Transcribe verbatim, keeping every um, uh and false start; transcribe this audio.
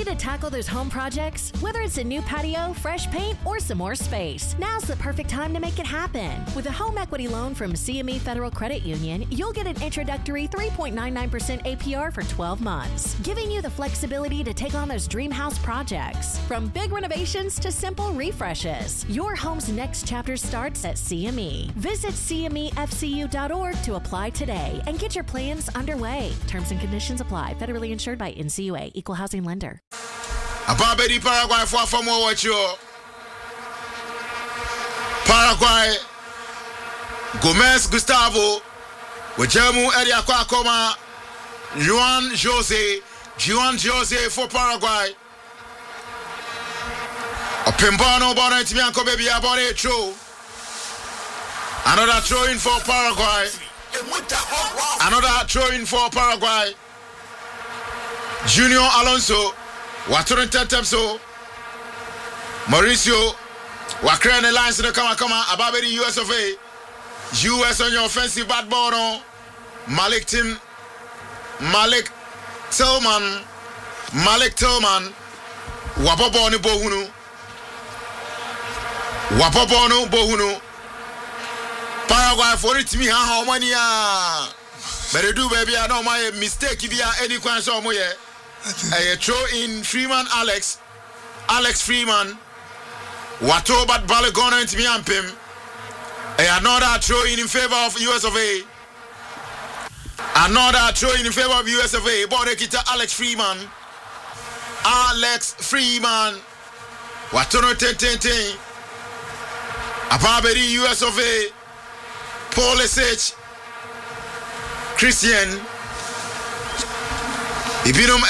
Ready to tackle those home projects? Whether it's a new patio, fresh paint, or some more space, now's the perfect time to make it happen. With a home equity loan from C M E Federal Credit Union, you'll get an introductory three point nine nine percent A P R for twelve months, giving you the flexibility to take on those dream house projects. From big renovations to simple refreshes, your home's next chapter starts at C M E. Visit C M E F C U dot org to apply today and get your plans underway. Terms and conditions apply. Federally insured by N C U A, Equal Housing Lender. Ababedi Paraguay for for more what you Paraguay Gomez Gustavo Wajemu Edia Kwakoma Juan Jose Juan Jose for Paraguay a Pimbano Bonnet Mianco baby abone throw another throw in for Paraguay another throw in for Paraguay Junior Alonso Waturin Tetepso Mauricio Wakrene lines in the Kama Kama Ababedi U S of A U S on your offensive bad ball on Malik Tim Malik Tillman Malik Tillman Wapoponu Bohunu Wapoponu Bohunu Paraguay for it me how many ah but do baby I know my mistake if you are any question or more I throw in Freeman Alex Alex Freeman Wato but Balagona into me and Pim another throw in in favor of U S of A another throw in in favor of U S of A Bodekita Alex Freeman Alex Freeman Watono ten ten ten Ababedi U S of A Paul S H Christian Ibinum